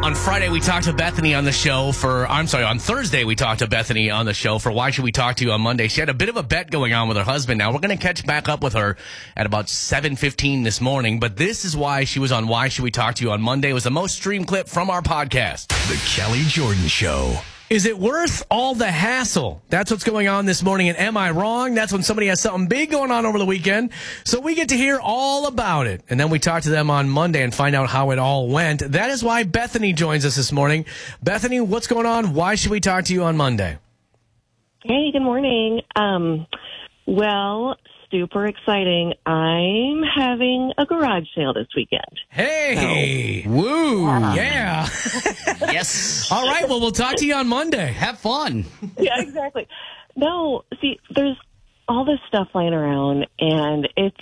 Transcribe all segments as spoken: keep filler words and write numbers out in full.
On Friday, we talked to Bethany on the show for, I'm sorry, on Thursday, we talked to Bethany on the show for Why Should We Talk to You on Monday. She had a bit of a bet going on with her husband. Now, we're going to catch back up with her at about seven fifteen this morning, but this is why she was on Why Should We Talk to You on Monday. It was the most streamed clip from our podcast. The Kelly Jordan Show. Is it worth all the hassle? That's what's going on this morning. And am I wrong? That's when somebody has something big going on over the weekend. So we get to hear all about it. And then we talk to them on Monday and find out how it all went. That is why Bethany joins us this morning. Bethany, what's going on? Why should we talk to you on Monday? Hey, good morning. Um, well, super exciting. I'm having a garage sale this weekend. Hey! So, woo! Yeah. Yes. All right, well, we'll talk to you on Monday. Have fun. Yeah, exactly. No, see, there's all this stuff laying around, and it's,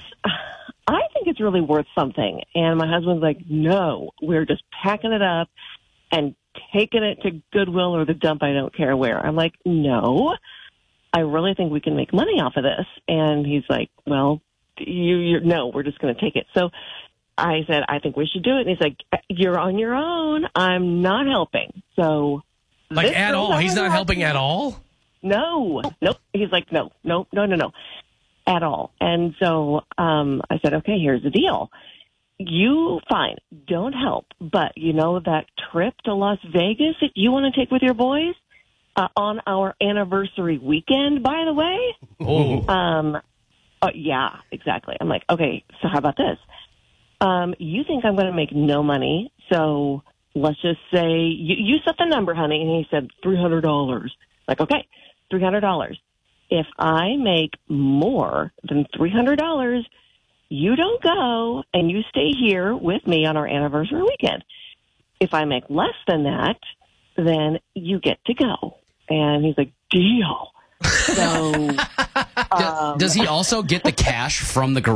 I think it's really worth something. And my husband's like, no, we're just packing it up and taking it to Goodwill or the dump, I don't care where. I'm like, no, I really think we can make money off of this. And he's like, well, you, you're, no, we're just going to take it. So I said, I think we should do it. And he's like, you're on your own. I'm not helping. So, like at all? He's not helping at all? No, nope. He's like, no, no, no, no, no, at all. And so um, I said, okay, here's the deal. You, fine, don't help. But you know that trip to Las Vegas that you want to take with your boys uh, on our anniversary weekend, by the way? Oh. Um, uh, yeah, exactly. I'm like, okay, so how about this? Um, you think I'm going to make no money, so let's just say, you, you set the number, honey. And he said three hundred dollars. Like, okay, three hundred dollars. If I make more than three hundred dollars, you don't go and you stay here with me on our anniversary weekend. If I make less than that, then you get to go. And he's like, deal. So, um, Does he also get the cash from the garage?